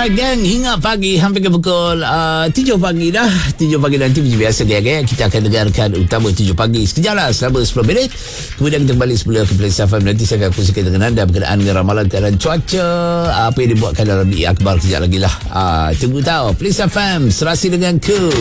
Alright gang, hingga pagi hampir ke pukul 7 pagi dah. 7 pagi nanti macam biasa gang, kita akan dengarkan utama 7 pagi sekejap lah selama 10 minit. Kemudian kita kembali semula ke Plains FM. Nanti saya akan kongsikan dengan anda berkenaan dengan ramalan keadaan cuaca, apa yang dibuatkan dalam akhbar kejap lagi lah. Tunggu tahu Plains FM serasi dengan ku.